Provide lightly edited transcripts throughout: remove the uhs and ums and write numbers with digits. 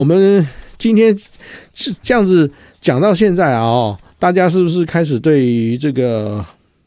我们今天是这样子讲到现在啊，大家是不是开始对于这个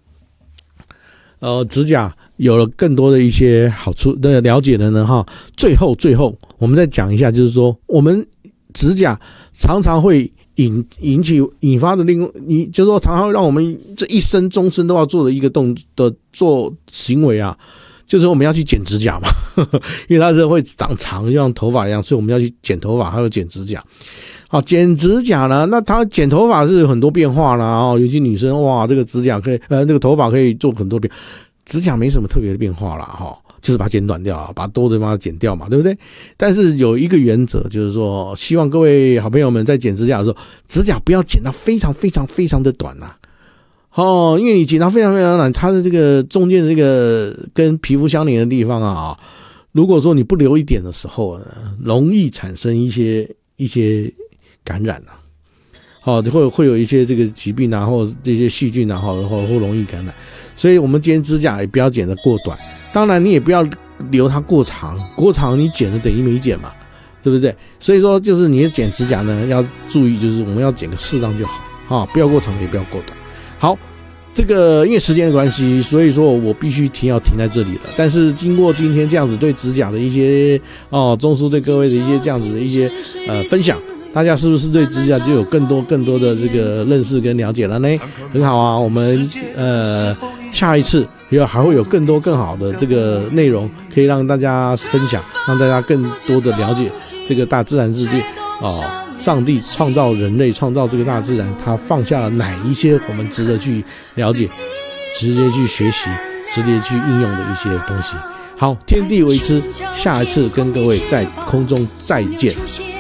指甲有了更多的一些好处的了解了呢？哈，最后我们再讲一下，就是说我们指甲常常会引发的你就是说常常让我们这一生终身都要做的一个做行为啊，就是我们要去剪指甲嘛，因为它是会长长，就像头发一样，所以我们要去剪头发，还有剪指甲。好，剪指甲呢，那它剪头发是有很多变化啦，尤其女生哇，这个指甲可以那个头发可以做很多变，指甲没什么特别的变化啦，就是把它剪短掉，把多的把它剪掉嘛，对不对？但是有一个原则，就是说，希望各位好朋友们在剪指甲的时候，指甲不要剪到非常非常非常的短呐。因为你剪到非常非常短，它的这个中间的这个跟皮肤相连的地方啊，如果说你不留一点的时候呢，容易产生一些感染啊。会有一些这个疾病啊，或者这些细菌啊，或容易感染。所以我们剪指甲也不要剪得过短，当然你也不要留它过长，你剪了等于没剪嘛，对不对？所以说就是你剪指甲呢要注意，就是我们要剪个适当就好不要过长也不要过短。好，这个因为时间的关系，所以说我必须要停在这里了。但是经过今天这样子对指甲的一些中叔对各位的一些这样子的一些分享，大家是不是对指甲就有更多的这个认识跟了解了呢？很好啊，我们下一次还会有更多更好的这个内容可以让大家分享，让大家更多的了解这个大自然世界上帝创造人类，创造这个大自然，他放下了哪一些我们值得去了解、直接去学习、直接去应用的一些东西。好，天地为之，下一次跟各位在空中再见。